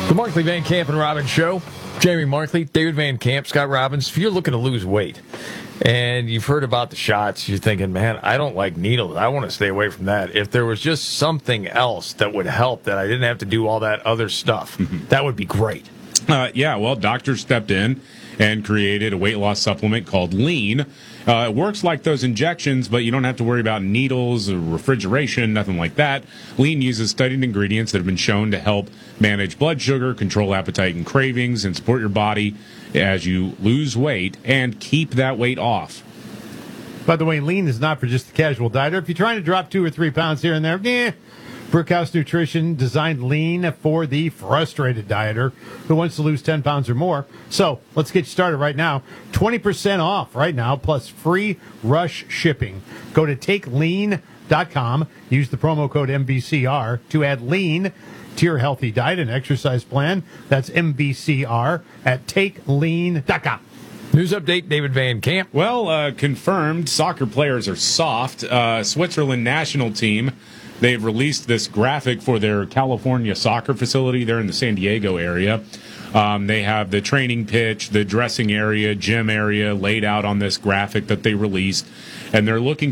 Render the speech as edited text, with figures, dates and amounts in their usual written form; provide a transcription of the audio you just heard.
The Markley, Van Camp, and Robbins Show. Jamie Markley, David Van Camp, Scott Robbins. If you're looking to lose weight and you've heard about the shots, you're thinking, man, I don't like needles. I want to stay away from that. If there was just something else that would help, that I didn't have to do all that other stuff, that would be great. Well, doctors stepped in and created a weight loss supplement called Lean. It works like those injections, but you don't have to worry about needles or refrigeration, nothing like that. Lean uses studied ingredients that have been shown to help manage blood sugar, control appetite and cravings, and support your body as you lose weight and keep that weight off. By the way, Lean is not for just the casual dieter. If you're trying to drop 2 or 3 pounds here and there, Brickhouse Nutrition designed Lean for the frustrated dieter who wants to lose 10 pounds or more. So let's get you started right now. 20% off right now, plus free rush shipping. Go to takelean.com. Use the promo code MVCR to add Lean to your healthy diet and exercise plan. That's MVCR at takelean.com. News update, David Van Camp. Well, confirmed soccer players are soft. Switzerland national team, they've released this graphic for their California soccer facility. They're in the San Diego area. They have the training pitch, the dressing area, gym area laid out on this graphic that they released. And they're looking